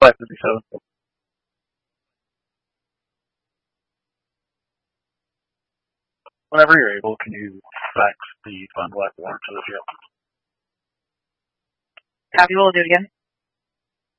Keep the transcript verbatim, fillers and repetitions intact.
five fifty-seven. Whenever you're able, can you fax the fund black warrant to the jail? Copy, will do it again.